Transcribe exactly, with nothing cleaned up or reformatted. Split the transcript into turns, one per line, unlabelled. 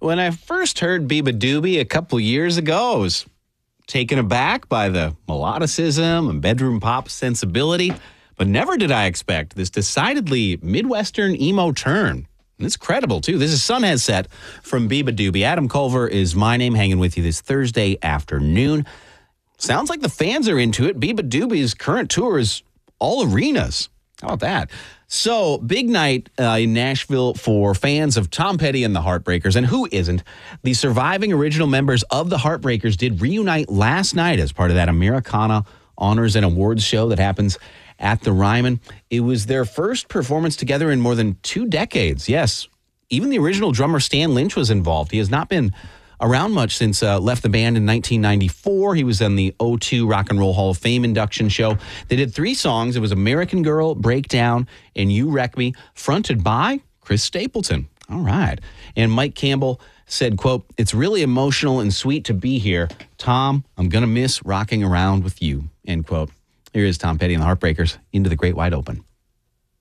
when I first heard Biba Doobie a couple years ago, I was taken aback by the melodicism and bedroom pop sensibility, but never did I expect this decidedly Midwestern emo turn. And it's credible, too. This is Sun Has Set from Biba Doobie. Adam Culver is my name, hanging with you this Thursday afternoon. Sounds like the fans are into it. Biba Doobie's current tour is all arenas. How about that? So, big night uh, in Nashville for fans of Tom Petty and the Heartbreakers. And who isn't? The surviving original members of the Heartbreakers did reunite last night as part of that Americana Honors and Awards show that happens at the Ryman. It was their first performance together in more than two decades. Yes, even the original drummer Stan Lynch was involved. He has not been around much since uh, left the band in nineteen ninety-four. He was on the O two Rock and Roll Hall of Fame induction show. They did three songs. It was American Girl, Breakdown, and You Wreck Me, fronted by Chris Stapleton. All right. And Mike Campbell said, quote, "It's really emotional and sweet to be here. Tom, I'm going to miss rocking around with you," end quote. Here is Tom Petty and the Heartbreakers, Into the Great Wide Open.